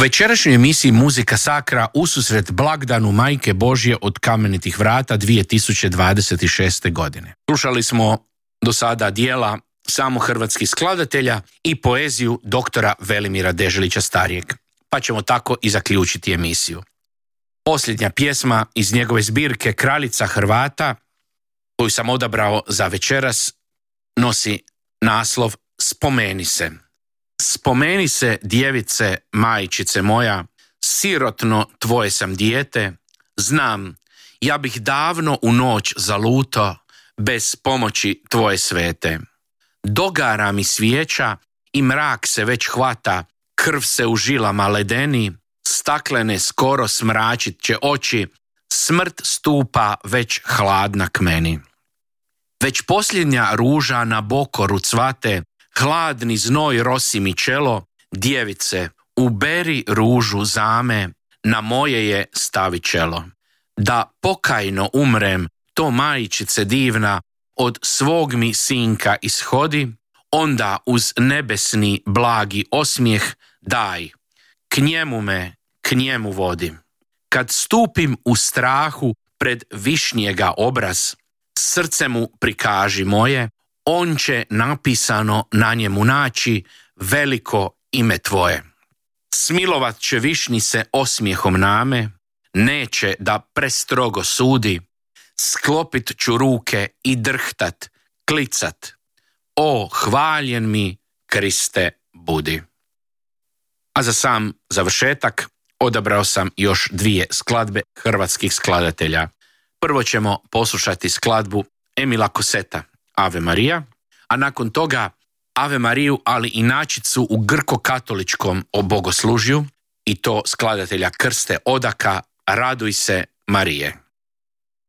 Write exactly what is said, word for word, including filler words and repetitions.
večerašnjoj emisiji Muzika Sakra ususret blagdanu Majke Božje od Kamenitih vrata dvije tisuće dvadeset šeste. godine. Slušali smo do sada dijela samo hrvatskih skladatelja i poeziju doktora Velimira Deželića starijeg, pa ćemo tako i zaključiti emisiju. Posljednja pjesma iz njegove zbirke Kraljica Hrvata, koju sam odabrao za večeras, nosi naslov Spomeni se. Spomeni se, djevice, majčice moja, sirotno tvoje sam dijete, znam, ja bih davno u noć zaluto bez pomoći tvoje svete. Dogara mi svijeća i mrak se već hvata, krv se u žilama ledeni, staklene skoro smračit će oči, smrt stupa već hladna k meni. Već posljednja ruža na bokoru cvate, hladni znoj rosi mi čelo, djevice, uberi ružu zame, na moje je stavi čelo. Da pokajno umrem, to majčice divna, od svog mi sinka ishodi, onda uz nebesni blagi osmijeh daj, k njemu me, k njemu vodi. Kad stupim u strahu pred višnjega obraz, srce mu prikaži moje, on će napisano na njemu naći veliko ime tvoje. Smilovat će višnji se osmijehom name, neće da prestrogo sudi, sklopit ću ruke i drhtat, klicat, o hvaljen mi Kriste budi. A za sam završetak odabrao sam još dvije skladbe hrvatskih skladatelja. Prvo ćemo poslušati skladbu Emila Koseta, Ave Marija, a nakon toga Ave Mariju, ali inačicu u grko-katoličkom bogoslužju, i to skladatelja Krste Odaka, Raduj se Marije.